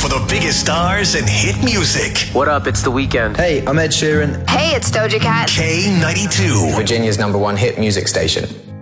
for the biggest stars and hit music. What up? It's The Weeknd. Hey, I'm Ed Sheeran. Hey, it's Doja Cat. K92. Virginia's #1 hit music station.